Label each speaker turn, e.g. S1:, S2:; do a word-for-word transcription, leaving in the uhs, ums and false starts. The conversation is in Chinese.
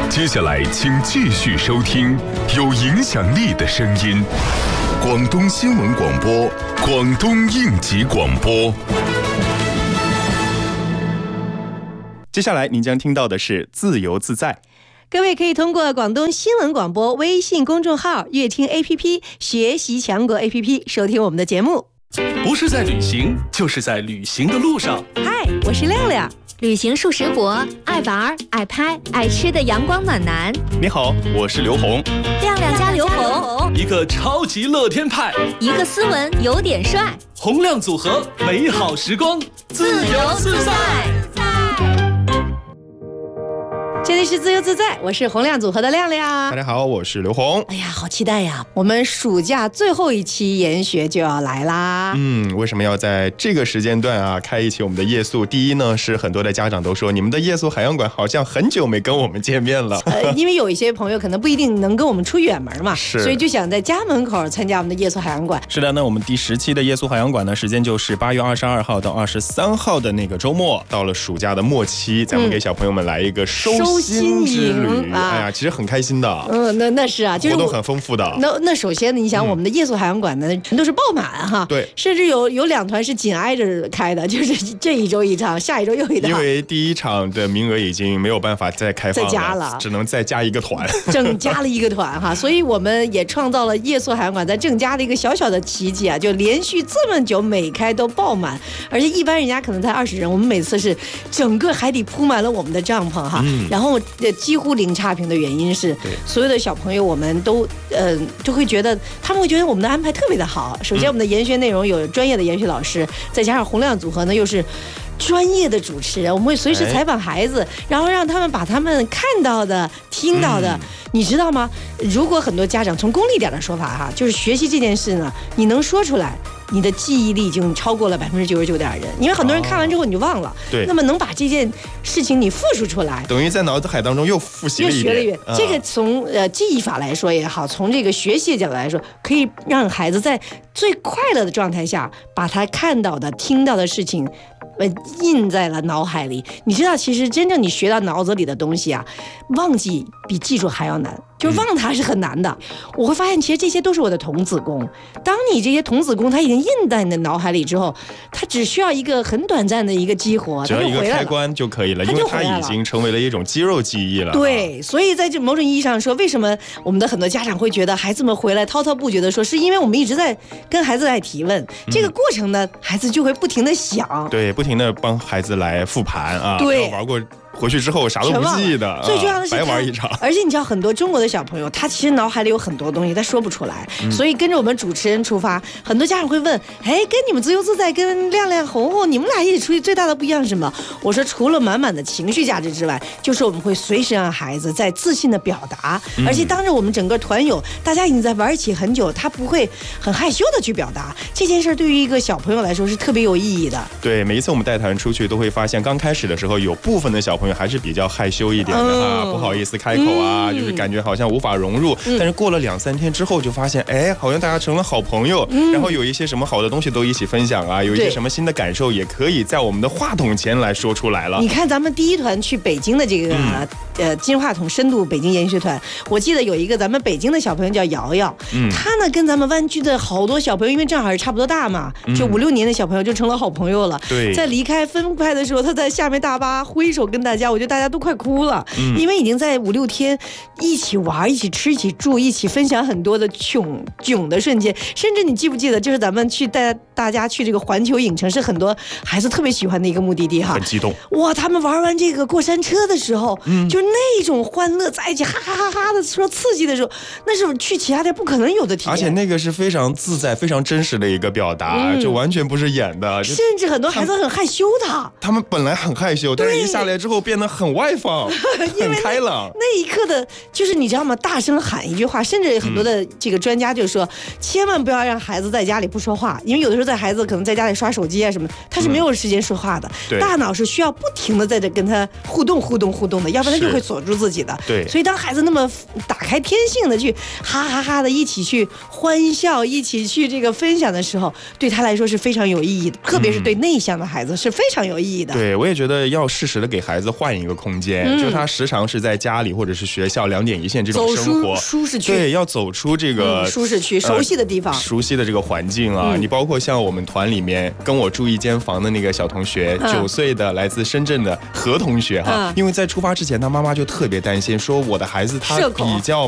S1: 接下来请继续收听有影响力的声音，广东新闻广播，广东应急广播。
S2: 接下来您将听到的是自由自在。
S3: 各位可以通过广东新闻广播微信公众号、乐听 A P P、学习强国 A P P 收听我们的节目。
S4: 不是在旅行，就是在旅行的路上。
S3: 嗨，我是亮亮。
S5: 旅行数十国，爱玩、爱拍、爱吃的阳光暖男。
S2: 你好，我是刘红。
S5: 亮亮加刘红，
S4: 一个超级乐天派，
S5: 一个斯文有点帅，
S4: 洪亮组合，美好时光，自由自在。
S3: 这里是自由自在，我是洪亮组合的亮亮。
S2: 大家好，我是刘红。
S3: 哎呀，好期待呀！我们暑假最后一期研学就要来啦。
S2: 嗯，为什么要在这个时间段啊开一期我们的夜宿？第一呢，是很多的家长都说你们的夜宿海洋馆好像很久没跟我们见面了。
S3: 呃，因为有一些朋友可能不一定能跟我们出远门嘛，
S2: 是，
S3: 所以就想在家门口参加我们的夜宿海洋馆。
S2: 是的，那我们第十期的夜宿海洋馆呢，时间就是八月二十二号到二十三号的那个周末。到了暑假的末期，咱们给小朋友们来一个收心之旅。啊、哎呀，其实很开心的。
S3: 嗯，那那是啊，就是
S2: 活动很丰富的。
S3: 那那首先呢，你想、嗯、我们的夜宿海洋馆呢，全都是爆满哈。
S2: 对，
S3: 甚至有有两团是紧挨着开的，就是这一周一场，下一周又一场。
S2: 因为第一场的名额已经没有办法再开放了，
S3: 再加了，
S2: 只能再加一个团，
S3: 正加了一个团哈。所以我们也创造了夜宿海洋馆在正加的一个小小的奇迹啊，就连续这么久每开都爆满，而且一般人家可能才二十人，我们每次是整个海底铺满了我们的帐篷哈，嗯、然后几乎零差评的原因是，所有的小朋友我们都呃就会觉得他们会觉得我们的安排特别的好。首先我们的研学内容有专业的研学老师，再加上洪亮组合呢又是专业的主持人，我们会随时采访孩子，然后让他们把他们看到的、听到的，嗯、你知道吗？如果很多家长从功利点的说法哈，就是学习这件事呢，你能说出来，你的记忆力已经超过了百分之九十九点人，因为很多人看完之后你就忘了。哦、对。那么能把这件事情你复述出来，
S2: 等于在脑海当中又复习了一遍。
S3: 又学了一遍。嗯、这个从呃记忆法来说也好，从这个学习角度来说，可以让孩子在最快乐的状态下，把他看到的、听到的事情。呃，印在了脑海里。你知道，其实真正你学到脑子里的东西啊，忘记比记住还要难。就是忘它是很难的。我会发现，其实这些都是我的童子功。当你这些童子功它已经印在你的脑海里之后，它只需要一个很短暂的一个激活，
S2: 只要一个开关就可以了，因为它已经成为了一种肌肉记忆了。
S3: 对，所以在这某种意义上说，为什么我们的很多家长会觉得孩子们回来滔滔不绝的说，是因为我们一直在跟孩子在提问，这个过程呢，孩子就会不停的想，
S2: 对，不停的帮孩子来复盘啊，
S3: 对，
S2: 玩过。回去之后啥都不记得，
S3: 最重要的是
S2: 白玩一场。
S3: 而且你知道，很多中国的小朋友，他其实脑海里有很多东西，他说不出来。嗯、所以跟着我们主持人出发，很多家长会问：哎，跟你们自由自在，跟亮亮、红红，你们俩一起出去最大的不一样是什么？我说，除了满满的情绪价值之外，就是我们会随时让孩子在自信的表达，嗯、而且当着我们整个团友，大家已经在玩一起很久，他不会很害羞的去表达这件事。对于一个小朋友来说是特别有意义的。
S2: 对，每一次我们带团出去，都会发现，刚开始的时候，有部分的小朋友还是比较害羞一点的哈、嗯，不好意思开口啊，嗯、就是感觉好像无法融入。嗯、但是过了两三天之后，就发现，哎，好像大家成了好朋友，嗯、然后有一些什么好的东西都一起分享啊，有一些什么新的感受，也可以在我们的话筒前来说出来了。
S3: 你看，咱们第一团去北京的这个、嗯、呃金话筒深度北京研学团，我记得有一个咱们北京的小朋友叫瑶瑶，嗯、他呢跟咱们湾区的好多小朋友，因为正好是差不多大嘛，就五六年的小朋友就成了好朋友了。
S2: 对，
S3: 在离开分派的时候，他在下面大巴挥手跟大家，我觉得大家都快哭了，嗯、因为已经在五六天一起玩、一起吃、一起住、一起分享很多的囧囧的瞬间。甚至你记不记得，就是咱们去带大家去这个环球影城，是很多孩子特别喜欢的一个目的地哈，
S2: 很激动。
S3: 哇，他们玩完这个过山车的时候，嗯、就那种欢乐在一起哈哈哈哈的说刺激的时候，那是去其他地不可能有的体验。
S2: 而且那个是非常自在、非常真实的一个表达，嗯、就完全不是演的。
S3: 甚至很多孩子很害羞的，
S2: 他们本来很害羞，但是一下来之后变得很外放。很开朗，
S3: 那一刻的，就是你知道吗？大声喊一句话，甚至很多的这个专家就说，嗯、千万不要让孩子在家里不说话，因为有的时候在孩子可能在家里刷手机啊什么，他是没有时间说话的，
S2: 嗯、
S3: 大脑是需要不停的在这跟他互动互动互动的，要不然他就会锁住自己的。
S2: 对，
S3: 所以当孩子那么打开天性的去哈哈哈的一起去欢笑，一起去这个分享的时候，对他来说是非常有意义的，特别是对内向的孩子是非常有意义的。
S2: 对，我也觉得要适时的给孩子换一个空间，嗯、就他时常是在家里或者是学校两点一线这种生活，
S3: 舒适区，
S2: 对，要走出这个、
S3: 嗯、舒适区，熟悉的地方，
S2: 呃、熟悉的这个环境啊。嗯、你包括像我们团里面跟我住一间房的那个小同学，九、嗯、岁的来自深圳的何同学哈，嗯、因为在出发之前，他妈妈就特别担心，说我的孩子他比较